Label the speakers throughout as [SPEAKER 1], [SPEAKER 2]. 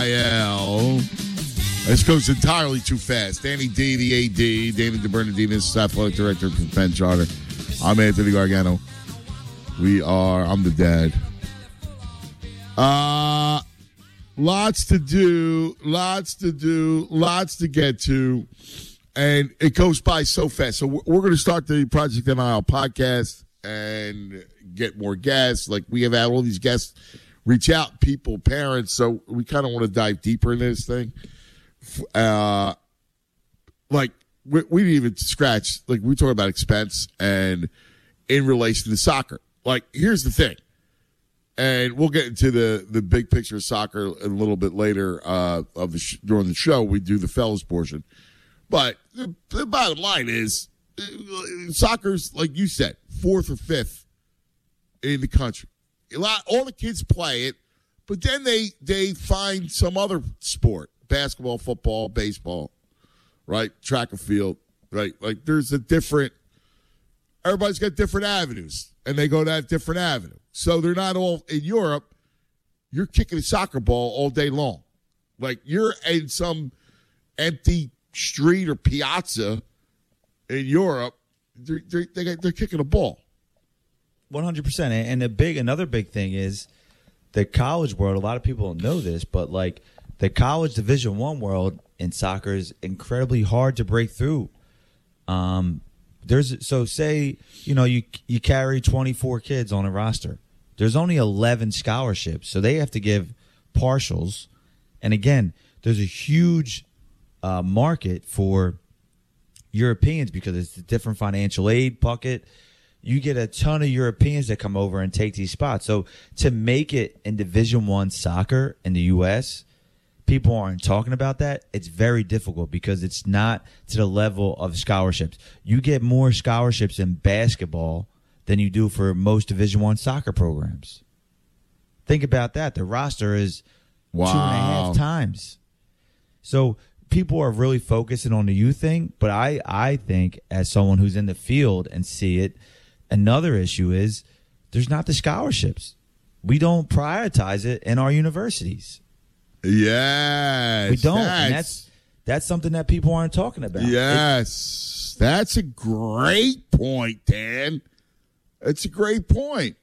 [SPEAKER 1] NIL. This goes entirely too fast. Danny D, the AD, Danny DeBernardinis, athletic director for Penn Charter. I'm Anthony Gargano. I'm the dad. Lots to do, lots to get to, and it goes by so fast. So we're going to start the Project NIL podcast and get more guests. Like, we have had all these guests reach out, people, parents, so we kind of want to dive deeper into this thing. Like, we didn't even scratch, like, we talk about expense and in relation to soccer. Like, here's the thing. And we'll get into the big picture of soccer a little bit later during the show. We do the fellas portion. But the bottom line is, soccer's, like you said, 4th or 5th in the country. All the kids play it, but then they find some other sport, basketball, football, baseball, right? Track and field, right? Like, everybody's got different avenues, and they go that different avenue. So they're not all in Europe. You're kicking a soccer ball all day long. Like, you're in some empty street or piazza in Europe. They're kicking a ball.
[SPEAKER 2] 100%. And another big thing is the college world. A lot of people don't know this, but like the college Division I world in soccer is incredibly hard to break through. Say, you carry 24 kids on a roster. There's only 11 scholarships, so they have to give partials. And again, there's a huge market for Europeans because it's a different financial aid bucket. You get a ton of Europeans that come over and take these spots. So to make it in Division I soccer in the U.S., people aren't talking about that. It's very difficult because it's not to the level of scholarships. You get more scholarships in basketball than you do for most Division I soccer programs. Think about that. The roster is 2.5 times. So people are really focusing on the youth thing, but I think as someone who's in the field and see it, another issue is there's not the scholarships. We don't prioritize it in our universities.
[SPEAKER 1] Yes.
[SPEAKER 2] We don't. And that's something that people aren't talking about.
[SPEAKER 1] Yes. That's a great point, Dan. It's a great point.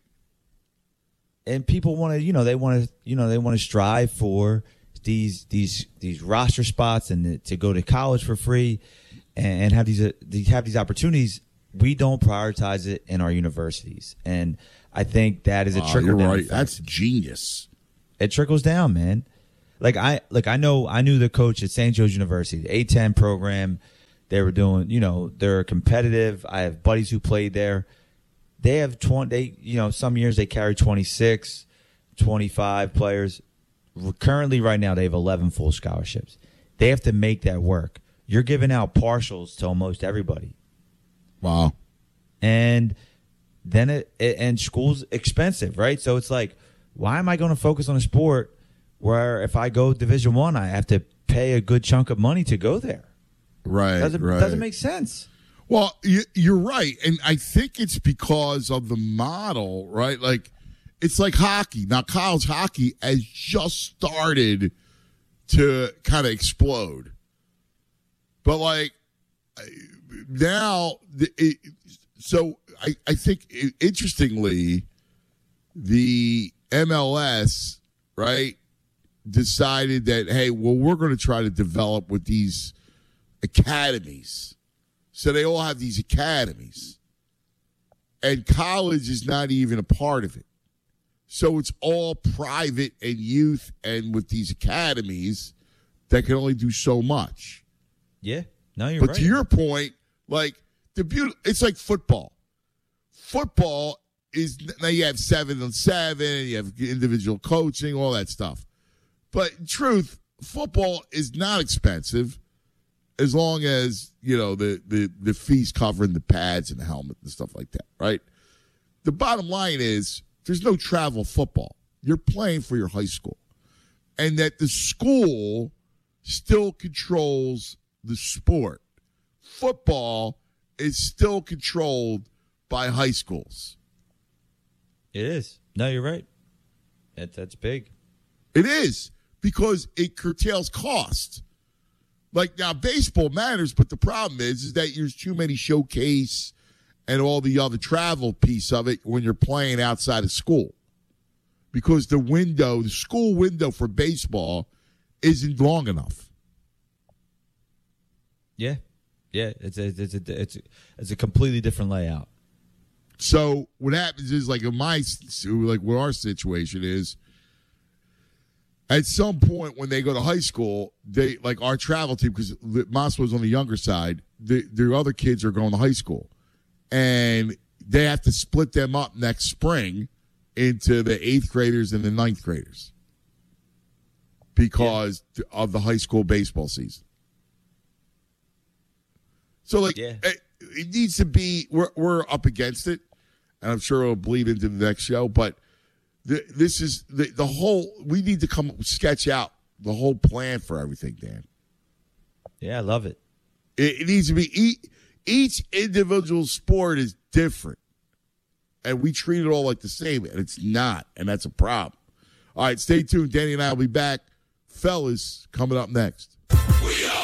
[SPEAKER 2] And people want to, they want to strive for these roster spots and to go to college for free and have these opportunities. We don't prioritize it in our universities. And I think that is a trickle down.
[SPEAKER 1] Right. That's genius.
[SPEAKER 2] It trickles down, man. I knew the coach at St. Joe's University, the A-10 program. They were doing, they're competitive. I have buddies who played there. They have some years they carry 26, 25 players. Currently, right now, they have 11 full scholarships. They have to make that work. You're giving out partials to almost everybody.
[SPEAKER 1] Wow.
[SPEAKER 2] And then and school's expensive, right? So it's like, why am I going to focus on a sport where if I go Division I have to pay a good chunk of money to go there?
[SPEAKER 1] Right.
[SPEAKER 2] Doesn't make sense.
[SPEAKER 1] Well, you're right. And I think it's because of the model, right? Like, it's like hockey. Now, college hockey has just started to kind of explode. But, like, now, I think, interestingly, the MLS, right, decided that, hey, well, we're going to try to develop with these academies. So they all have these academies. And college is not even a part of it. So it's all private and youth and with these academies that can only do so much.
[SPEAKER 2] Yeah. No, you're right.
[SPEAKER 1] But to your point, like, it's like football. Football is, now you have 7-on-7, you have individual coaching, all that stuff. But in truth, football is not expensive as long as, the fees covering the pads and the helmet and stuff like that, right? The bottom line is there's no travel football. You're playing for your high school. And that the school still controls the sport. Football is still controlled by high schools.
[SPEAKER 2] It is. No, you're right. That's big.
[SPEAKER 1] It is. because it curtails cost. Like now, baseball matters, but the problem is that there's too many showcase and all the other travel piece of it when you're playing outside of school. Because the school window for baseball isn't long enough.
[SPEAKER 2] Yeah. It's a completely different layout.
[SPEAKER 1] So what happens is, like what our situation is, at some point when they go to high school, they like our travel team, because Moscow's on the younger side. Their other kids are going to high school, and they have to split them up next spring into the 8th graders and the 9th graders because of the high school baseball season. So, it needs to be. We're up against it, and I'm sure it'll bleed into the next show. But this is the whole. We need to sketch out the whole plan for everything, Dan.
[SPEAKER 2] Yeah, I love it.
[SPEAKER 1] It needs to be each individual sport is different, and we treat it all like the same, and it's not, and that's a problem. All right, stay tuned. Danny and I will be back, fellas. Coming up next.
[SPEAKER 3] We are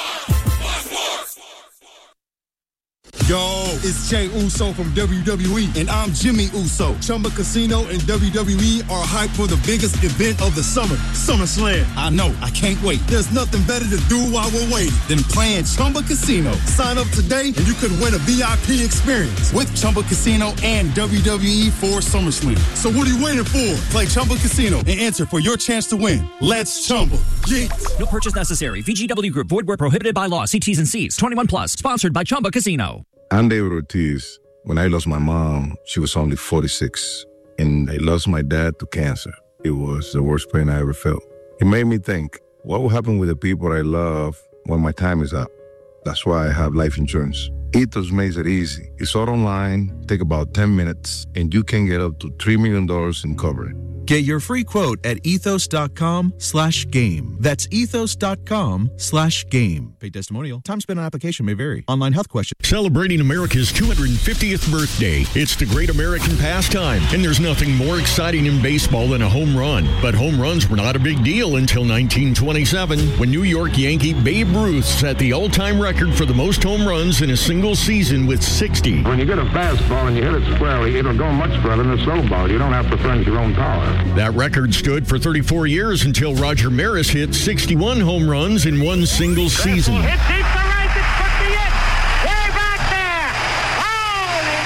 [SPEAKER 3] Yo, it's Jay Uso from WWE, and I'm Jimmy Uso. Chumba Casino and WWE are hyped for the biggest event of the summer, SummerSlam. I know, I can't wait. There's nothing better to do while we're waiting than playing Chumba Casino. Sign up today, and you could win a VIP experience with Chumba Casino and WWE for SummerSlam. So what are you waiting for? Play Chumba Casino and enter for your chance to win. Let's Chumba. Yeah.
[SPEAKER 4] No purchase necessary. VGW Group. Void where prohibited by law. See T's and C's. 21 plus. Sponsored by Chumba Casino.
[SPEAKER 5] I'm David Ortiz. When I lost my mom, she was only 46, and I lost my dad to cancer. It was the worst pain I ever felt. It made me think, what will happen with the people I love when my time is up? That's why I have life insurance. Ethos makes it easy. It's all online, take about 10 minutes, and you can get up to $3 million in coverage.
[SPEAKER 6] Get your free quote at ethos.com/game. That's ethos.com/game. Paid testimonial. Time spent on application may vary. Online health question.
[SPEAKER 7] Celebrating America's 250th birthday. It's the great American pastime, and there's nothing more exciting in baseball than a home run. But home runs were not a big deal until 1927, when New York Yankee Babe Ruth set the all-time record for the most home runs in a single season with 60.
[SPEAKER 8] When you get a fastball and you hit it squarely, it'll go much further than a slow ball. You don't have to furnish your own power.
[SPEAKER 7] That record stood for 34 years until Roger Maris hit 61 home runs in one single season.
[SPEAKER 9] Hit deep to right, it could be it. Way back there. Holy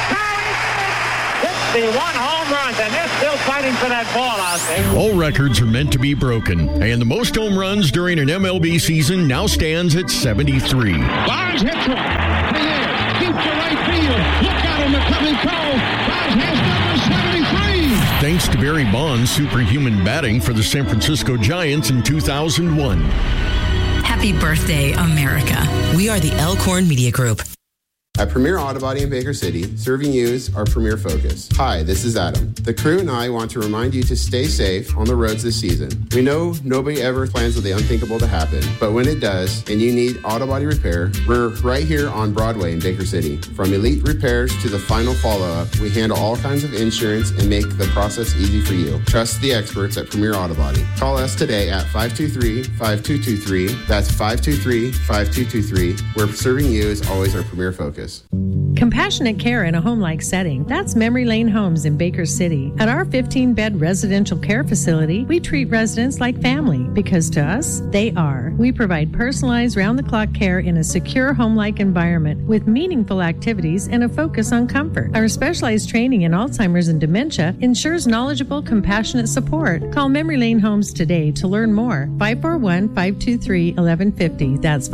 [SPEAKER 9] cow, 61 home runs, and they're still fighting for that ball out there.
[SPEAKER 7] All records are meant to be broken, and the most home runs during an MLB season now stands at 73.
[SPEAKER 9] Barnes hits one. It is. Deep to right field. Look out in the coming cone. Barnes has number 73.
[SPEAKER 7] Thanks to Barry Bonds' superhuman batting for the San Francisco Giants in 2001.
[SPEAKER 10] Happy birthday, America. We are the Elkhorn Media Group.
[SPEAKER 11] At Premier Auto Body in Baker City, serving you is our premier focus. Hi, this is Adam. The crew and I want to remind you to stay safe on the roads this season. We know nobody ever plans for the unthinkable to happen, but when it does, and you need auto body repair, we're right here on Broadway in Baker City. From elite repairs to the final follow-up, we handle all kinds of insurance and make the process easy for you. Trust the experts at Premier Auto Body. Call us today at 523-5223. That's 523-5223, where serving you is always our premier focus.
[SPEAKER 12] Compassionate care in a home-like setting. That's Memory Lane Homes in Baker City. At our 15-bed residential care facility, we treat residents like family because to us, they are. We provide personalized round-the-clock care in a secure home-like environment with meaningful activities and a focus on comfort. Our specialized training in Alzheimer's and dementia ensures knowledgeable, compassionate support. Call Memory Lane Homes today to learn more. 541-523-1150. That's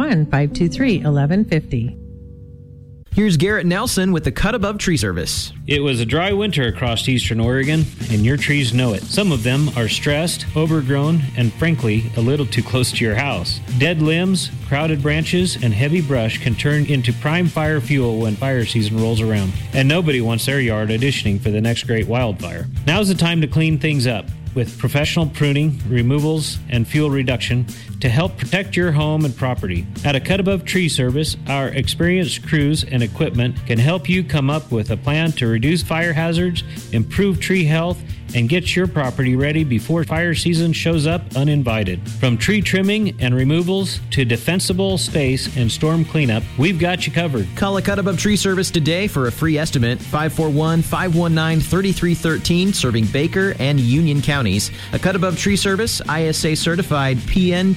[SPEAKER 12] 541-523-1150.
[SPEAKER 13] Here's Garrett Nelson with the Cut Above Tree Service.
[SPEAKER 14] It was a dry winter across eastern Oregon, and your trees know it. Some of them are stressed, overgrown, and frankly, a little too close to your house. Dead limbs, crowded branches, and heavy brush can turn into prime fire fuel when fire season rolls around, and nobody wants their yard auditioning for the next great wildfire. Now's the time to clean things up with professional pruning, removals, and fuel reduction to help protect your home and property. At a Cut Above Tree Service, our experienced crews and equipment can help you come up with a plan to reduce fire hazards, improve tree health, and get your property ready before fire season shows up uninvited. From tree trimming and removals to defensible space and storm cleanup, we've got you covered.
[SPEAKER 13] Call a Cut Above Tree Service today for a free estimate. 541-519-3313, serving Baker and Union counties. A Cut Above Tree Service, ISA certified, PN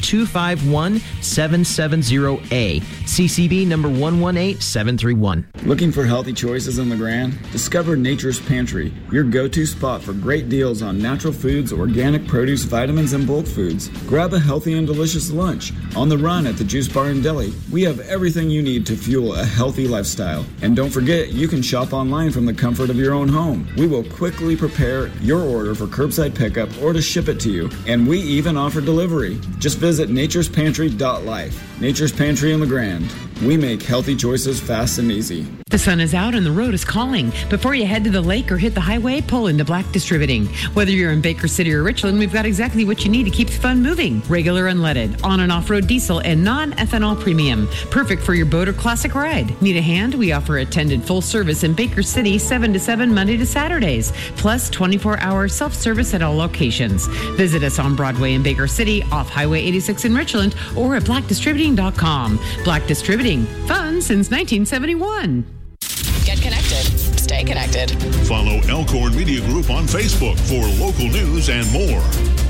[SPEAKER 13] 251770A, CCB number 118731.
[SPEAKER 15] Looking for healthy choices in LeGrand? Discover Nature's Pantry, your go-to spot for great deals on natural foods, organic produce, vitamins, and bulk foods. Grab a healthy and delicious lunch on the run at the Juice Bar and Deli. We have everything you need to fuel a healthy lifestyle. And don't forget, you can shop online from the comfort of your own home. We will quickly prepare your order for curbside pickup or to ship it to you. And we even offer delivery. Just visit naturespantry.life. Nature's Pantry in LeGrand. We make healthy choices fast and easy.
[SPEAKER 16] The sun is out and the road is calling. Before you head to the lake or hit the highway, pull into Black Distributing. Whether you're in Baker City or Richland, we've got exactly what you need to keep the fun moving. Regular unleaded, on and off-road diesel, and non-ethanol premium. Perfect for your boat or classic ride. Need a hand? We offer attended full service in Baker City 7 to 7 Monday to Saturdays, plus 24-hour self-service at all locations. Visit us on Broadway in Baker City, off Highway 86 in Richland, or at blackdistributing.com. Black Distributing. Fun since 1971.
[SPEAKER 17] Get connected. Stay connected.
[SPEAKER 18] Follow Elkhorn Media Group on Facebook for local news and more.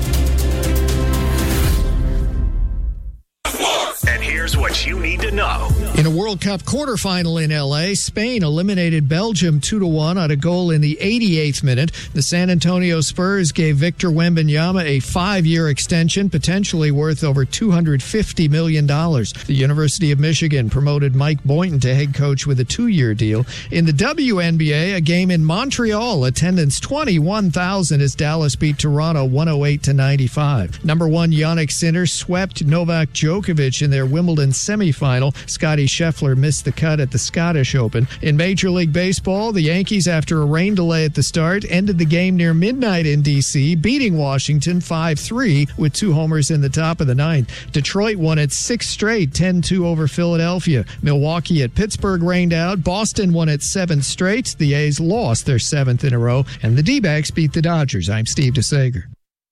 [SPEAKER 19] And here's what you need to know.
[SPEAKER 20] In a World Cup quarterfinal in L.A., Spain eliminated Belgium 2-1 on a goal in the 88th minute. The San Antonio Spurs gave Victor Wembanyama a 5-year extension, potentially worth over $250 million. The University of Michigan promoted Mike Boynton to head coach with a 2-year deal. In the WNBA, a game in Montreal, attendance 21,000 as Dallas beat Toronto 108-95. Number 1 Jannik Sinner swept Novak Djokovic in their Wimbledon semifinal. Scottie Scheffler missed the cut at the Scottish Open. In Major League Baseball, the Yankees, after a rain delay at the start, ended the game near midnight in D.C., beating Washington 5-3 with 2 homers in the top of the 9th. Detroit won its 6th straight, 10-2 over Philadelphia. Milwaukee at Pittsburgh rained out. Boston won its 7th straight. The A's lost their 7th in a row, and the D-backs beat the Dodgers. I'm Steve DeSager.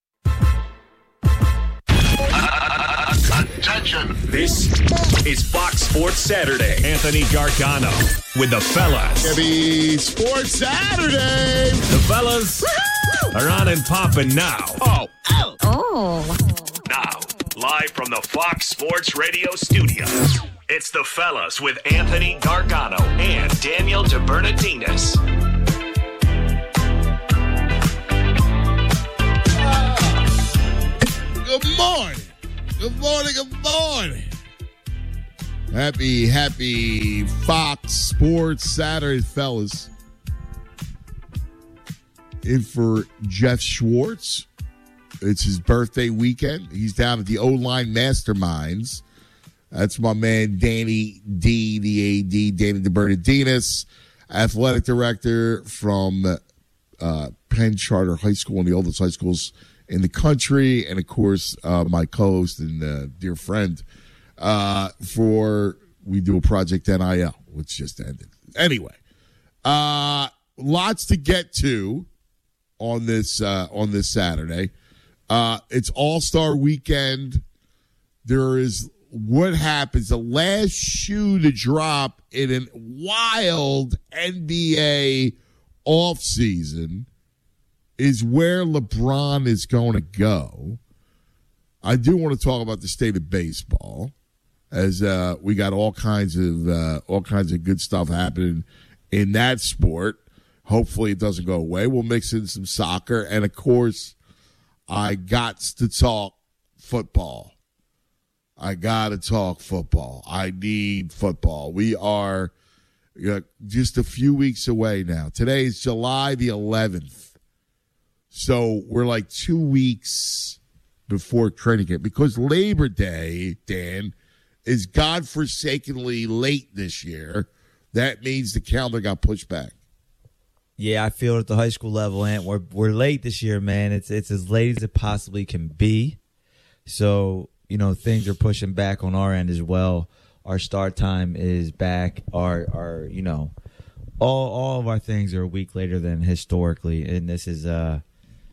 [SPEAKER 19] Attention. This is Fox Sports Saturday. Anthony Gargano with the fellas.
[SPEAKER 1] Happy Sports Saturday.
[SPEAKER 19] The fellas are on and popping now. Oh. Now, live from the Fox Sports Radio studios, it's the fellas with Anthony Gargano and Daniel DeBernardinez.
[SPEAKER 1] Good morning. Good morning, good morning. Happy Fox Sports Saturday, fellas. In for Jeff Schwartz. It's his birthday weekend. He's down at the O-Line Masterminds. That's my man, Danny D, the AD, Danny DeBernardinez, athletic director from Penn Charter High School, one of the oldest high schools in the country, and of course, my co-host and dear friend we do a Project NIL, which just ended. Anyway, lots to get to on this Saturday. It's All-Star Weekend. There is what happens, the last shoe to drop in a wild NBA offseason is where LeBron is going to go. I do want to talk about the state of baseball, as we got all kinds of good stuff happening in that sport. Hopefully it doesn't go away. We'll mix in some soccer, and of course, I got to talk football. I got to talk football. I need football. We are just a few weeks away now. Today is July the 11th. So we're like 2 weeks before training camp, because Labor Day, Dan, is godforsakenly late this year. That means the calendar got pushed back.
[SPEAKER 2] Yeah, I feel at the high school level, and we're late this year, man. It's as late as it possibly can be. So, things are pushing back on our end as well. Our start time is back. Our all of our things are a week later than historically, and this is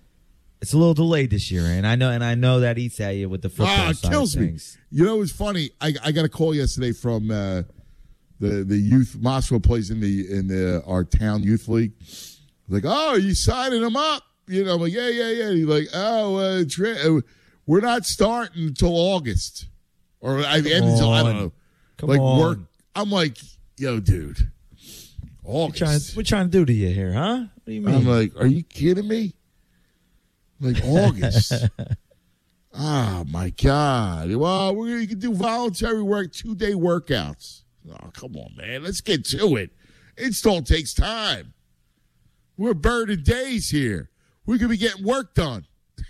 [SPEAKER 2] it's a little delayed this year, and I know that eats at you with the football
[SPEAKER 1] it
[SPEAKER 2] side
[SPEAKER 1] kills
[SPEAKER 2] of
[SPEAKER 1] me.
[SPEAKER 2] things.
[SPEAKER 1] You know, it was funny. I got a call yesterday from the youth. Moscow plays in our town youth league. Like, oh, are you signing them up? You know, I'm like, yeah. He's like, oh, we're not starting until August, or I don't know.
[SPEAKER 2] Come on.
[SPEAKER 1] Work. I'm like, yo, dude, August.
[SPEAKER 2] We're trying to do to you here, huh? What do you mean?
[SPEAKER 1] I'm like, are you kidding me? Like August. Oh, my God. Well, you can do voluntary work, 2-day workouts. Oh, come on, man. Let's get to it. Install takes time. We're burning days here. We could be getting work done.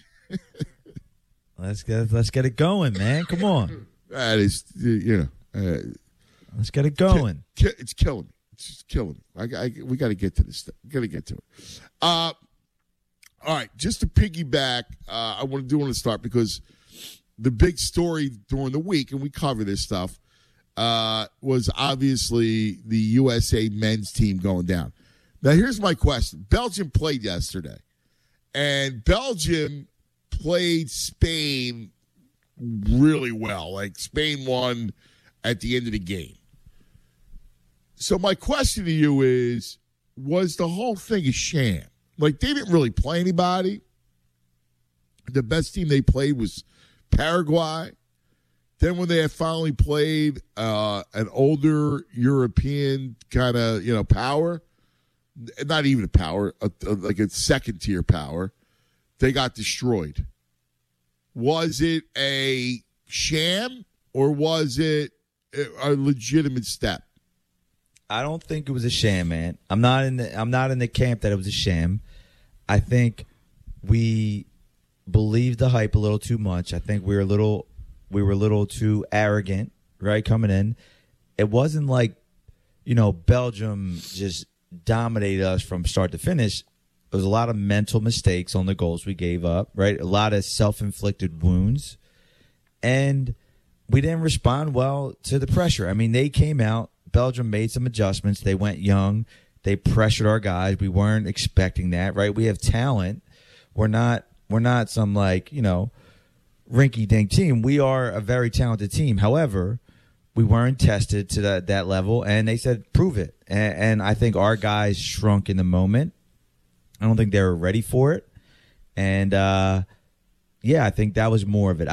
[SPEAKER 2] Let's get it going, man. Come on.
[SPEAKER 1] That is,
[SPEAKER 2] let's get it going.
[SPEAKER 1] It's killing me. It's just killing me. We got to get to this stuff. We got to get to it. All right, just to piggyback, I want to start because the big story during the week, and we cover this stuff, was obviously the USA men's team going down. Now, here's my question. Belgium played yesterday, and Belgium played Spain really well. Like, Spain won at the end of the game. So my question to you is, was the whole thing a sham? Like, they didn't really play anybody. The best team they played was Paraguay. Then when they had finally played an older European kind of, power, not even a power, like a second-tier power, they got destroyed. Was it a sham or was it a legitimate step?
[SPEAKER 2] I don't think it was a sham, man. I'm not in the camp that it was a sham. I think we believed the hype a little too much. I think we were a little too arrogant, right, coming in. It wasn't like, Belgium just dominated us from start to finish. There was a lot of mental mistakes on the goals we gave up, right? A lot of self-inflicted wounds. And we didn't respond well to the pressure. I mean, they came out. Belgium made some adjustments. They went young. They pressured our guys. We weren't expecting that, right? We have talent. We're not some rinky-dink team. We are a very talented team. However, we weren't tested to that level, and they said, prove it. And I think our guys shrunk in the moment. I don't think they were ready for it. And, I think that was more of it.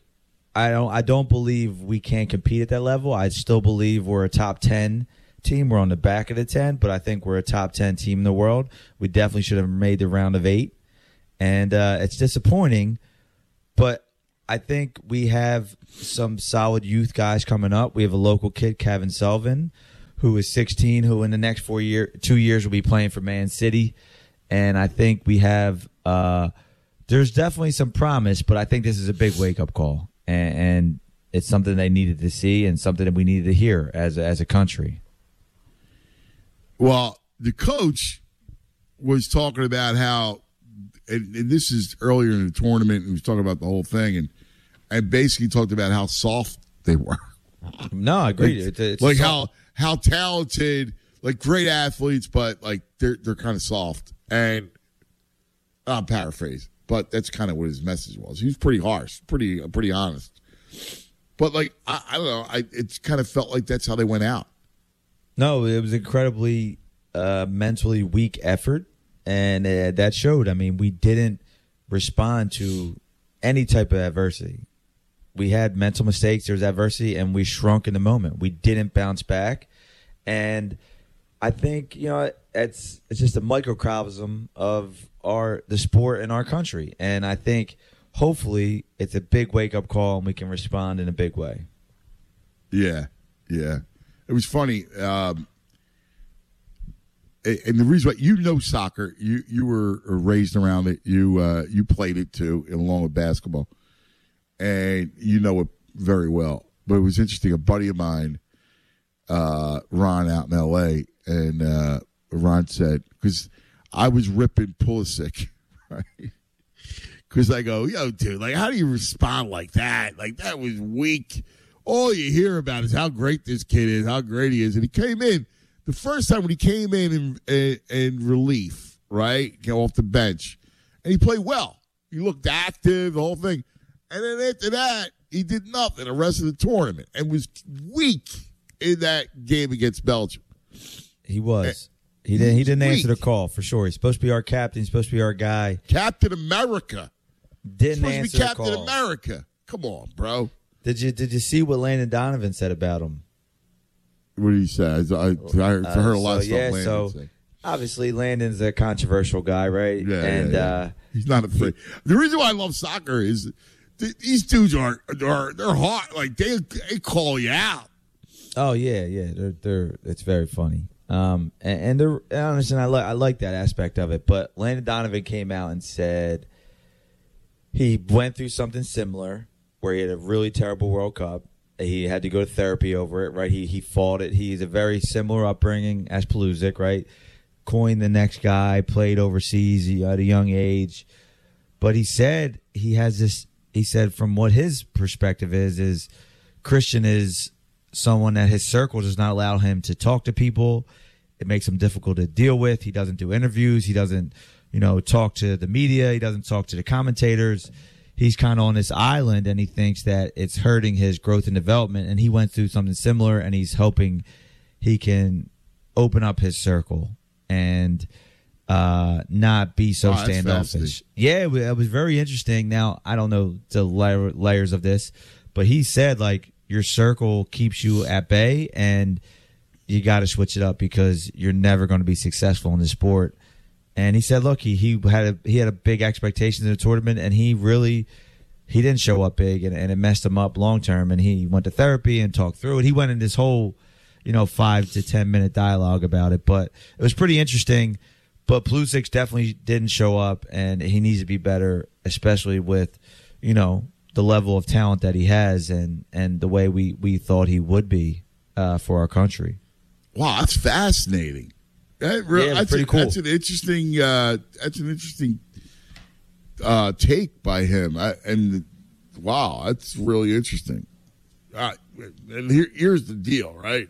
[SPEAKER 2] I don't believe we can't compete at that level. I still believe we're a top 10 team. We're on the back of the 10, but I think we're a top 10 team in the world. We definitely should have made the round of 8. And it's disappointing, but I think we have some solid youth guys coming up. We have a local kid, Kevin Sullivan, who is 16, who in the next 2 years will be playing for Man City. And I think we have there's definitely some promise, but I think this is a big wake-up call. And it's something they needed to see and something that we needed to hear as a country.
[SPEAKER 1] Well, the coach was talking about how, and this is earlier in the tournament, and he was talking about the whole thing, and basically talked about how soft they were.
[SPEAKER 2] No, I agree.
[SPEAKER 1] It's like how talented, like great athletes, but like they're kind of soft. And I'm paraphrasing, but that's kind of what his message was. He was pretty harsh, pretty honest. But like I don't know, it kind of felt like that's how they went out.
[SPEAKER 2] No, it was incredibly mentally weak effort, and that showed. I mean, we didn't respond to any type of adversity. We had mental mistakes. There was adversity, and we shrunk in the moment. We didn't bounce back, and I think it's just a microcosm of the sport in our country, and I think hopefully it's a big wake up call, and we can respond in a big way.
[SPEAKER 1] Yeah. It was funny, and the reason why soccer, you were raised around it, you played it too, along with basketball, and you know it very well. But it was interesting. A buddy of mine, Ron, out in L.A., and Ron said, because I was ripping Pulisic, right? Because I go, yo, dude, like, how do you respond like that? Like, that was weak. All you hear about is how great this kid is, how great he is. And he came in, the first time when he came in relief, right, off the bench, and he played well. He looked active, the whole thing. And then after that, he did nothing the rest of the tournament and was weak in that game against Belgium.
[SPEAKER 2] He was. He didn't answer the call, for sure. He's supposed to be our captain. He's supposed to be our guy.
[SPEAKER 1] Captain America.
[SPEAKER 2] Didn't
[SPEAKER 1] answer
[SPEAKER 2] answer
[SPEAKER 1] the call. Captain
[SPEAKER 2] the call.
[SPEAKER 1] America. Come on, bro.
[SPEAKER 2] Did you see what Landon Donovan said about him?
[SPEAKER 1] What did he say? I heard a lot of stuff Landon said.
[SPEAKER 2] Obviously, Landon's a controversial guy, right?
[SPEAKER 1] Yeah,
[SPEAKER 2] and
[SPEAKER 1] he's not afraid. The reason why I love soccer is these dudes are they're hot. Like they call you out.
[SPEAKER 2] Oh yeah. They're it's very funny. And they're honest, and I like that aspect of it. But Landon Donovan came out and said he went through something similar where he had a really terrible World Cup. He had to go to therapy over it, right? He fought it. He's a very similar upbringing as Pulisic, right? Coined the next guy, played overseas at a young age. But he said he has this, he said from what his perspective is Christian is someone that his circle does not allow him to talk to people. It makes him difficult to deal with. He doesn't do interviews. He doesn't, talk to the media. He doesn't talk to the commentators. He's kind of on this island, and he thinks that it's hurting his growth and development. And he went through something similar, and he's hoping he can open up his circle and not be so standoffish. Yeah, it was very interesting. Now, I don't know the layers of this, but he said, like, your circle keeps you at bay, and you got to switch it up because you're never going to be successful in this sport. And he said, look, he had a big expectations in the tournament, and he didn't show up big, and it messed him up long term. And he went to therapy and talked through it. He went in this whole 5 to 10 minute dialogue about it, but it was pretty interesting. But Pulisic definitely didn't show up, and he needs to be better, especially with the level of talent that he has and the way we thought he would be for our country.
[SPEAKER 1] Wow, that's fascinating. That's
[SPEAKER 2] pretty cool.
[SPEAKER 1] That's an interesting take by him. Wow, that's really interesting. And here's the deal, right?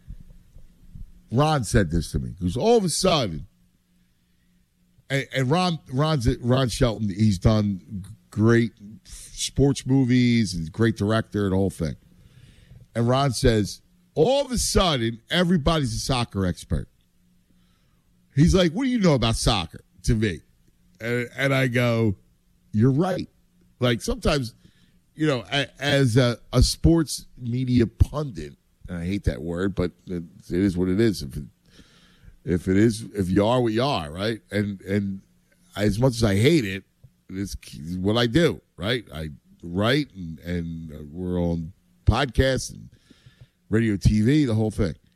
[SPEAKER 1] Ron said this to me. Because all of a sudden, and Ron Shelton, he's done great sports movies and great director and the whole thing. And Ron says, all of a sudden, everybody's a soccer expert. He's like, what do you know about soccer to me? And I go, you're right. Like sometimes, as a sports media pundit, and I hate that word, but it is what it is. If you are what you are, right? And as much as I hate it, it's what I do, right? I write and we're on podcasts and radio, TV, the whole thing.